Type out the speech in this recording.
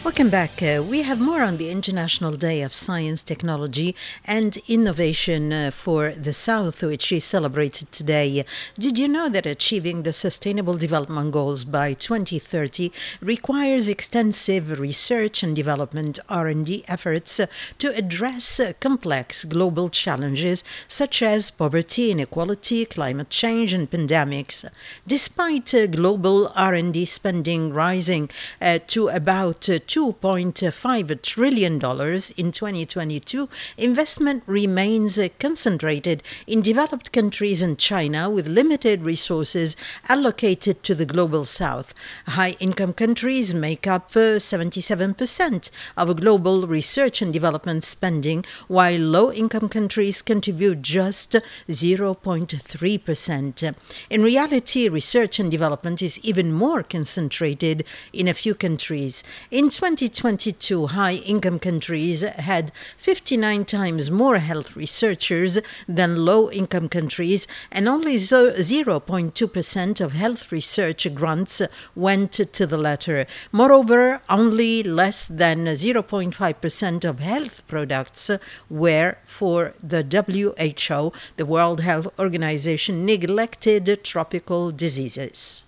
Welcome back. We have more on the International Day of Science, Technology and Innovation for the South, which is celebrated today. Did you know that achieving the Sustainable Development Goals by 2030 requires extensive research and development R&D efforts to address complex global challenges such as poverty, inequality, climate change and pandemics? Despite global R&D spending rising to about $2.5 trillion in 2022, investment remains concentrated in developed countries and China, with limited resources allocated to the global south. High-income countries make up 77% of global research and development spending, while low-income countries contribute just 0.3%. In reality, research and development is even more concentrated in a few countries. In 2022, high-income countries had 59 times more health researchers than low-income countries, and only 0.2% of health research grants went to the latter. Moreover, only less than 0.5% of health products were for the WHO, the World Health Organization, neglected tropical diseases.